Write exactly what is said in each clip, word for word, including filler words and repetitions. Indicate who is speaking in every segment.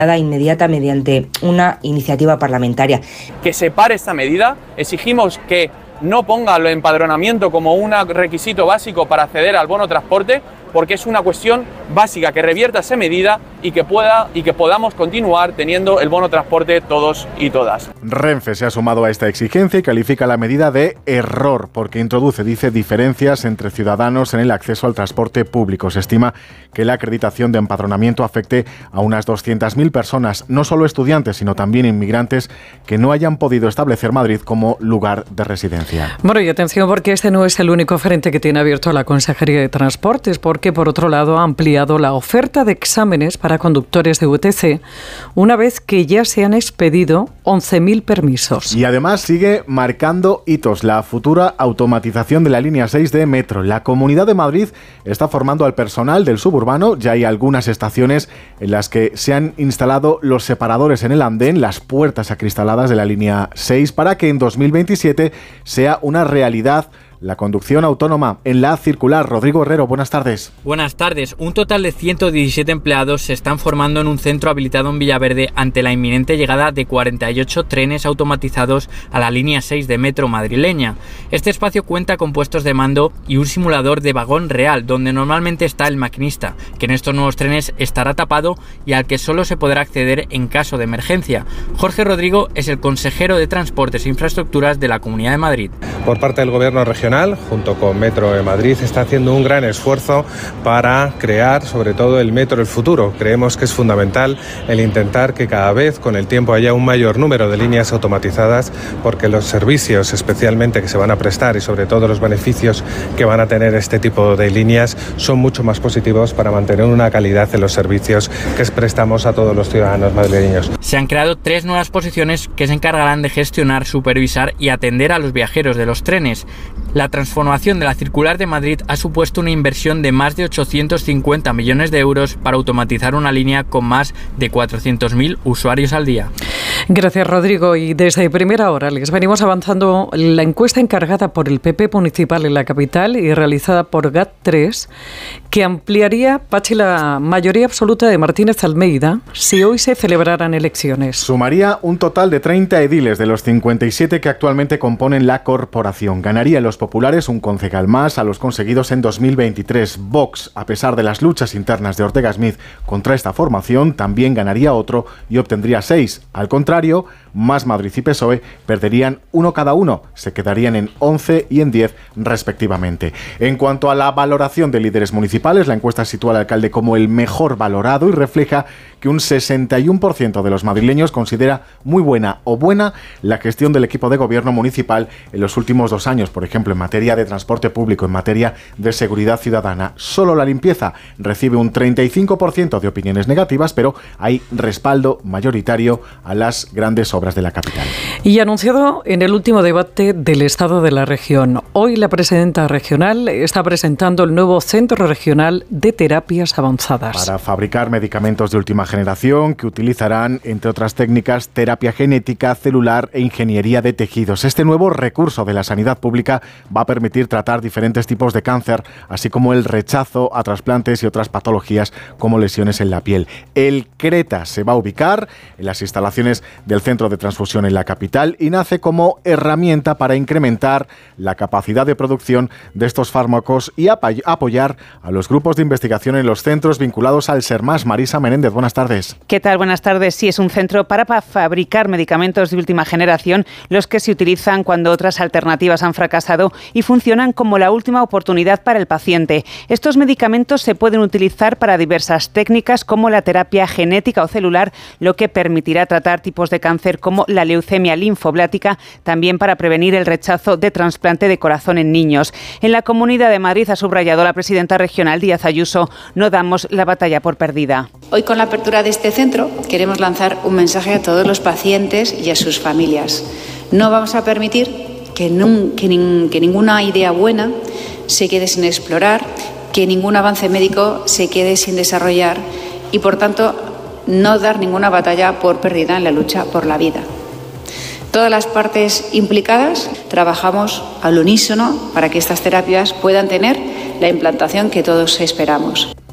Speaker 1: inmediata mediante una iniciativa parlamentaria.
Speaker 2: Que se pare esta medida, exigimos que no ponga el empadronamiento como un requisito básico para acceder al bono transporte, porque es una cuestión básica, que revierta esa medida y que pueda y que podamos continuar teniendo el bono transporte todos y todas.
Speaker 3: Renfe se ha sumado a esta exigencia y califica la medida de error porque introduce, dice, diferencias entre ciudadanos en el acceso al transporte público. Se estima que la acreditación de empadronamiento afecte a unas doscientas mil personas, no solo estudiantes, sino también inmigrantes que no hayan podido establecer Madrid como lugar de residencia.
Speaker 4: Bueno, y atención, porque este no es el único frente que tiene abierto la Consejería de Transportes, porque por otro lado ha ampliado la oferta de exámenes para conductores de U T C, una vez que ya se han expedido once mil permisos.
Speaker 3: Y además sigue marcando hitos la futura automatización de la línea seis de Metro. La Comunidad de Madrid está formando al personal del suburbano. Ya hay algunas estaciones en las que se han instalado los separadores en el andén, las puertas acristaladas de la línea seis, para que en dos mil veintisiete sea una realidad la conducción autónoma en la circular. Rodrigo Herrero, buenas tardes.
Speaker 5: Buenas tardes. Un total de ciento diecisiete empleados se están formando en un centro habilitado en Villaverde ante la inminente llegada de cuarenta y ocho trenes automatizados a la línea seis de Metro madrileña. Este espacio cuenta con puestos de mando y un simulador de vagón real, donde normalmente está el maquinista, que en estos nuevos trenes estará tapado y al que solo se podrá acceder en caso de emergencia. Jorge Rodrigo es el consejero de Transportes e Infraestructuras de la Comunidad de Madrid.
Speaker 6: Por parte del Gobierno regional, junto con Metro de Madrid, está haciendo un gran esfuerzo para crear sobre todo el Metro del futuro. Creemos que es fundamental el intentar que cada vez con el tiempo haya un mayor número de líneas automatizadas, porque los servicios especialmente que se van a prestar y sobre todo los beneficios que van a tener este tipo de líneas son mucho más positivos para mantener una calidad en los servicios que prestamos a todos los ciudadanos madrileños.
Speaker 5: Se han creado tres nuevas posiciones que se encargarán de gestionar, supervisar y atender a los viajeros de los trenes. La transformación de la circular de Madrid ha supuesto una inversión de más de ochocientos cincuenta millones de euros para automatizar una línea con más de cuatrocientos mil usuarios al día.
Speaker 4: Gracias, Rodrigo. Y desde primera hora les venimos avanzando la encuesta encargada por el P P municipal en la capital y realizada por GAT tres, que ampliaría, Pachi, la mayoría absoluta de Martínez Almeida si hoy se celebraran elecciones.
Speaker 3: Sumaría un total de treinta ediles de los cincuenta y siete que actualmente componen la corporación. Ganaría en los populares un concejal más a los conseguidos en dos mil veintitrés. Vox, a pesar de las luchas internas de Ortega Smith contra esta formación, también ganaría otro y obtendría seis. Al contrario, Más Madrid y P S O E perderían uno cada uno, se quedarían en once y en diez respectivamente. En cuanto a la valoración de líderes municipales, la encuesta sitúa al alcalde como el mejor valorado y refleja que un sesenta y uno por ciento de los madrileños considera muy buena o buena la gestión del equipo de gobierno municipal en los últimos dos años, por ejemplo, en materia de transporte público, en materia de seguridad ciudadana. Solo la limpieza recibe un treinta y cinco por ciento de opiniones negativas, pero hay respaldo mayoritario a las grandes obras de la capital.
Speaker 4: Y anunciado en el último debate del Estado de la Región, hoy la presidenta regional está presentando el nuevo Centro Regional de Terapias Avanzadas.
Speaker 3: Para fabricar medicamentos de última generación que utilizarán, entre otras técnicas, terapia genética, celular e ingeniería de tejidos. Este nuevo recurso de la sanidad pública va a permitir tratar diferentes tipos de cáncer, así como el rechazo a trasplantes y otras patologías como lesiones en la piel. El CRETA se va a ubicar en las instalaciones del Centro de Transfusión en la capital y nace como herramienta para incrementar la capacidad de producción de estos fármacos y ap- apoyar a los grupos de investigación en los centros vinculados al SERMAS. Marisa Menéndez, buenas tardes.
Speaker 7: ¿Qué tal? Buenas tardes. Sí, es un centro para, para fabricar medicamentos de última generación, los que se utilizan cuando otras alternativas han fracasado y funcionan como la última oportunidad para el paciente. Estos medicamentos se pueden utilizar para diversas técnicas como la terapia genética o celular, lo que permitirá tratar tipos de cáncer como la leucemia linfoblática, también para prevenir el rechazo de trasplante de corazón en niños. En la Comunidad de Madrid, ha subrayado la presidenta regional Díaz Ayuso, no damos la batalla por perdida.
Speaker 8: Hoy, con la apertura de este centro, queremos lanzar un mensaje a todos los pacientes y a sus familias. No vamos a permitir que, nun, que, nin, que ninguna idea buena se quede sin explorar, que ningún avance médico se quede sin desarrollar y, por tanto, no dar ninguna batalla por perdida en la lucha por la vida. Todas las partes implicadas trabajamos al unísono para que estas terapias puedan tener la implantación que todos esperamos.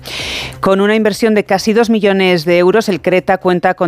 Speaker 7: Con una inversión de casi dos millones de euros, el Creta cuenta con